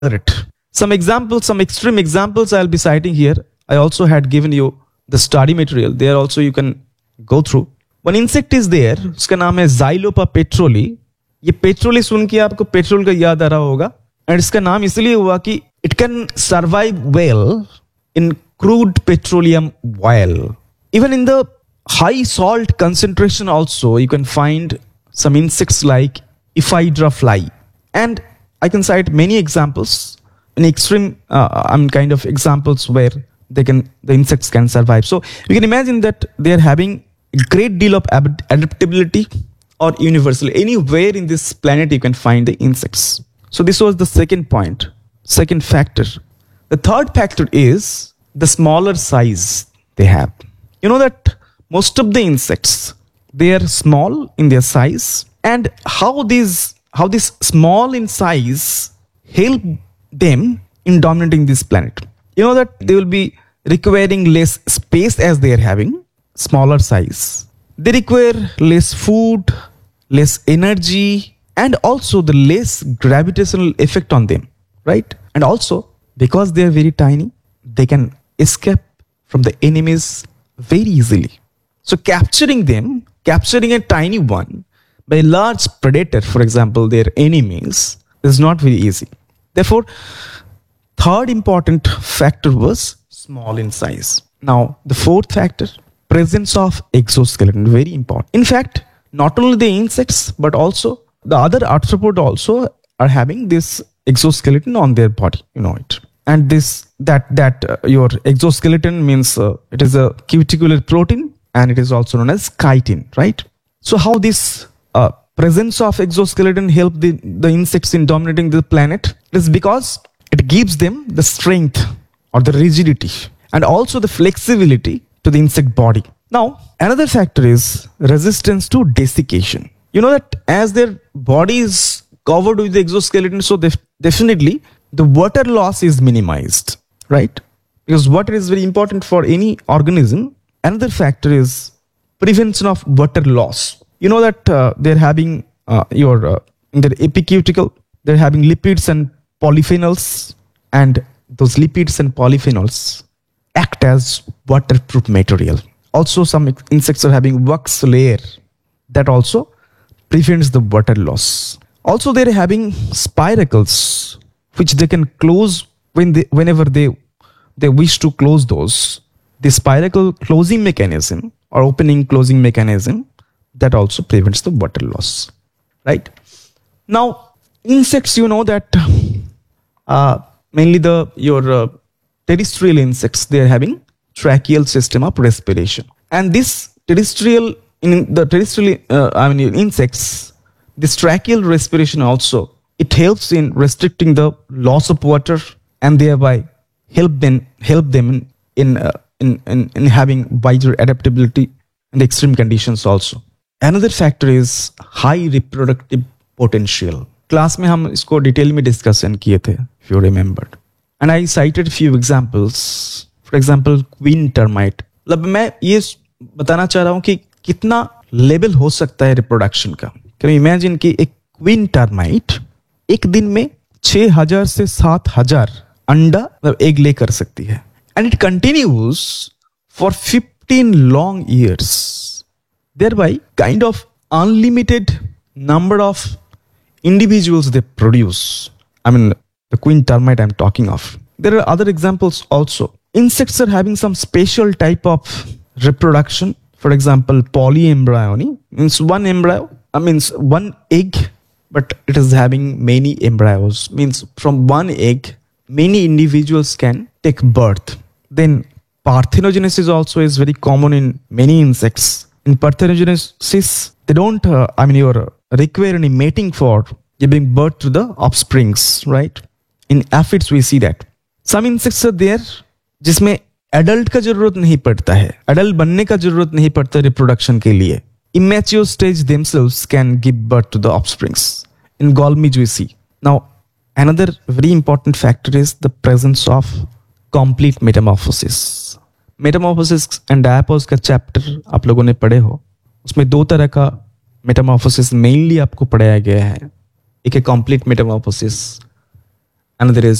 it. Some examples, some extreme examples I'll be citing here. I also had given you the study material. There also you can go through. One insect is there, उसका नाम है Xylopa petroli. ये पेट्रोली सुन के आपको petrol का याद आ रहा होगा. एंड इसका नाम इसलिए हुआ कि it can survive well in crude petroleum oil. Even in the high salt concentration also, you can find some insects like Ephedra fly. And I can cite many examples in extreme, kind of examples where the insects can survive. So you can imagine that they are having a great deal of adaptability or universal. Anywhere in this planet you can find the insects. So this was the second point, second factor. The third factor is the smaller size they have. You know that most of the insects, they are small in their size, and how this small in size help them in dominating this planet. You know that they will be requiring less space as they are having smaller size. They require less food, less energy, and also the less gravitational effect on them, right? And also because they are very tiny, they can escape from the enemies very easily. So capturing a tiny one by a large predator, for example, their enemies, is not very easy. Therefore, third important factor was small in size. Now, the fourth factor, presence of exoskeleton, very important. In fact, not only the insects, but also the other arthropod also are having this exoskeleton on their body, you know it. And your exoskeleton means it is a cuticular protein, and it is also known as chitin, right? So how this presence of exoskeleton help the insects in dominating the planet? It is because it gives them the strength or the rigidity and also the flexibility to the insect body. Now, another factor is resistance to desiccation. You know that as their body is covered with the exoskeleton, so definitely the water loss is minimized, right? Because water is very important for any organism. Another factor is prevention of water loss. You know that they're having in their epicuticle, they're having lipids and polyphenols, and those lipids and polyphenols act as waterproof material. Also, some insects are having wax layer that also prevents the water loss. Also, they're having spiracles which they can close whenever they wish to close those. The spiracle closing mechanism or opening closing mechanism that also prevents the water loss, right? Now, insects, you know that mainly your terrestrial insects, they are having tracheal system of respiration, and this insects, this tracheal respiration also, it helps in restricting the loss of water and thereby help them in having wider adaptability in the extreme conditions also. Another factor is high reproductive potential. Class में हम इसको detail में discussion किए थे, if you remembered. And I cited few examples. For example, queen termite. मतलब मैं ये बताना चाह रहा हूँ कि कितना लेवल हो सकता है रिप्रोडक्शन का. Can you imagine कि एक क्वीन टर्माइट एक दिन में 6,000 से 7,000 अंडा एग ले कर सकती है. And it continues for 15 long years. Thereby, kind of unlimited number of individuals they produce. I mean, the queen termite I'm talking of. There are other examples also. Insects are having some special type of reproduction. For example, polyembryony means one embryo, means one egg, but it is having many embryos. Means from one egg, many individuals can take birth. Then parthenogenesis also is very common in many insects. In parthenogenesis, they don't, require any mating for giving birth to the offsprings, right? In aphids, we see that. Some insects are there, जिसमें adult का जरूरत नहीं पड़ता है. Adult बनने का जरूरत नहीं पड़ता reproduction के लिए. Immature stage themselves can give birth to the offsprings. In Golmij, we see. Now, another very important factor is the presence of complete metamorphosis. Metamorphosis and diapause का चैप्टर आप लोगों ने पढ़े हो. उसमें दो तरह का मेटामॉर्फोसिस मेनली आपको पढ़ाया गया है. एक है कंप्लीट मेटामॉर्फोसिस Another is